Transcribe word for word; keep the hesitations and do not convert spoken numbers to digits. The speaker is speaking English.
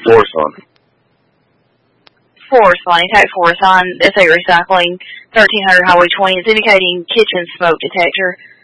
force on it. Force on, attack force on S A Recycling, thirteen hundred Highway twenty. It's indicating kitchen smoke detector.